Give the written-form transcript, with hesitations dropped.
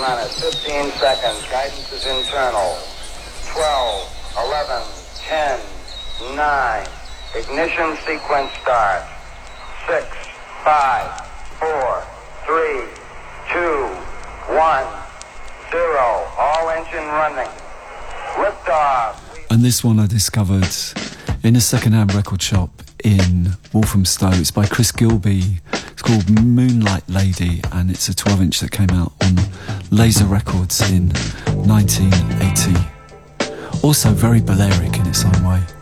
minutes. 15 seconds. Guidance is internal. 12, 11, 10, 9. Ignition sequence start. 6, 5, 4, 3, 2, 1, 0. All engine running. Liftoff. And this one I discovered in a second-hand record shop in Walthamstow. It's by Chris Gilbey. It's called Moonlight Lady, and it's a 12-inch that came out on Laser Records in 1980. Also very Balearic in its own way.